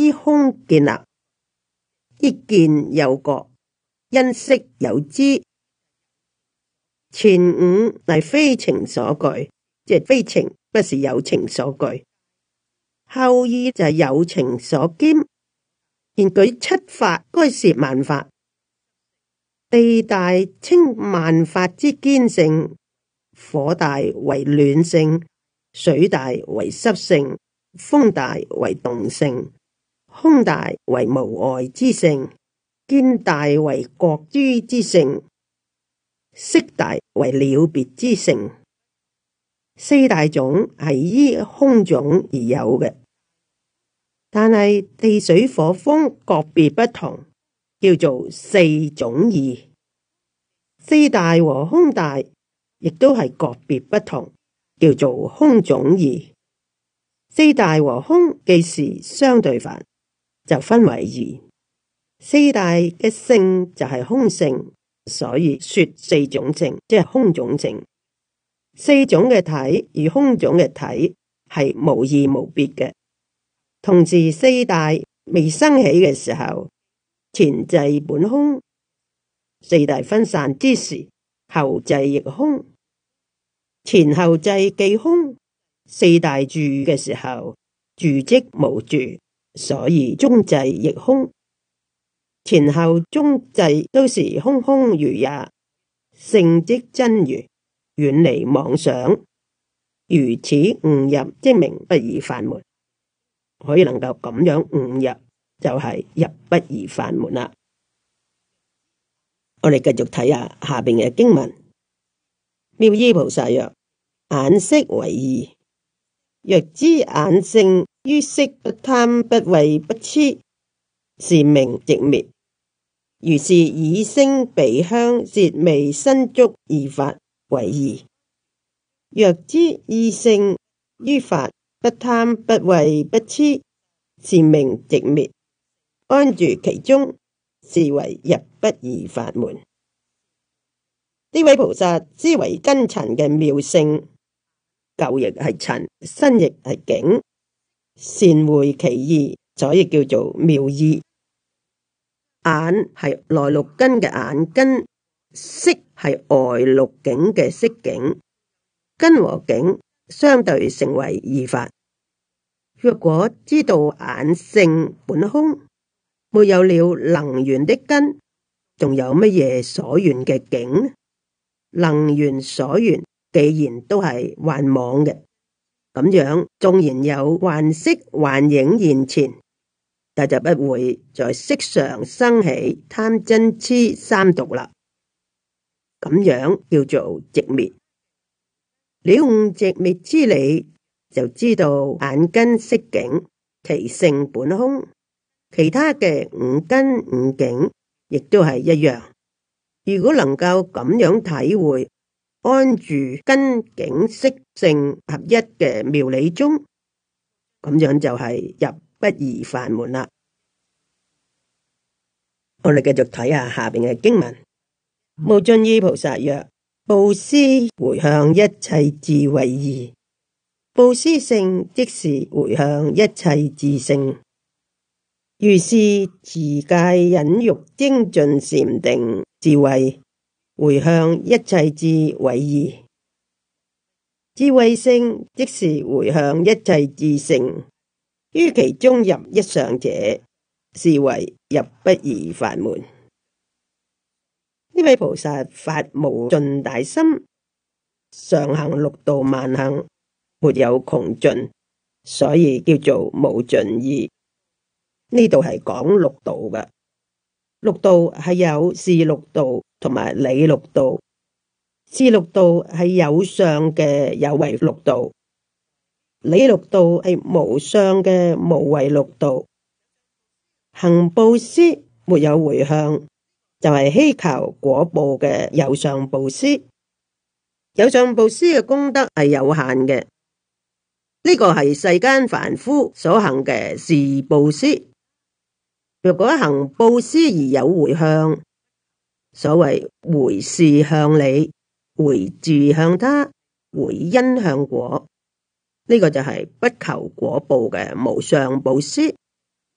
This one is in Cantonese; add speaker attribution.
Speaker 1: 依空建立，依見有覺，因識有知。前五係非情所具，即係非情，不是有情所具。後二就係有情所兼，現舉七法該是萬法。地大稱萬法之堅性，火大為暖性，水大為濕性，風大為動性，空大為無礙之性，見大為覺知之性，識大為了別之性。四大種係依空種而有嘅，但係地水火風各別不同，叫做四種異。四大和空大亦都係各別不同，叫做空種異。四大和空既是相對法，就分為異。四大嘅性就係空性，所以說四種性，即係空種性。四種嘅體與空種嘅體係無異無別嘅。同時四大未生起嘅時候，前際本空；四大分散之時，後際亦空。前後際既空，四大住嘅時候，住即無住，所以中際亦空。前後中際都是空空如也，性即真如，遠離妄想，如此悟入，即名不二法門。可以能夠咁樣悟入，就係入不二法門啦。我哋繼續睇下下邊嘅經文。妙依菩薩曰：眼識為異，若知眼性於色不貪不畏不癡，是名寂滅。如是耳聲鼻香舌味身觸二法為異。若知意性於法不貪不畏不癡，是名寂滅。安住其中，是為入不二法門。呢位菩薩思維根塵嘅妙性，舊亦係塵，新亦係境，善會其意，所以叫做妙意。眼係內六根嘅眼根，色係外六境嘅色境，根和境相對成為二法。若果知道眼性本空，沒有了能緣的根，仲有乜嘢所緣嘅境？能緣所緣既然都係幻妄嘅，咁樣縱然有幻色幻影現前，但就不會在色上生起貪嗔癡三毒啦。咁樣叫做寂滅。了悟寂滅之理，就知道眼根色境其性本空，其他嘅五根五境亦都係一樣。如果能夠咁樣體會安住根境色性合一嘅妙理中，咁樣就係入不二法門啦。我哋繼續睇下下邊嘅經文。無盡意菩薩曰：布施回向一切智為義。布施性即是回向一切智性。如是持戒忍辱精進禪定智慧，回向一切智為義。智慧性即是回向一切智性，於其中入一上者，是為入不二法門。呢位菩薩發無盡大心，上行六度萬行，沒有窮盡，所以叫做無盡意。呢度係講六度嘅，六度係有事六度同埋理六度。事六度係有相嘅有為六度，理六度係無相嘅無為六度。行布施沒有回向，就係希求果報嘅有相布施。有相布施嘅功德係有限嘅，呢個係世間凡夫所行嘅事布施。若果行布施而有回向，所謂回事向理，回自向他，回因向果，呢個就係不求果報嘅無相布施。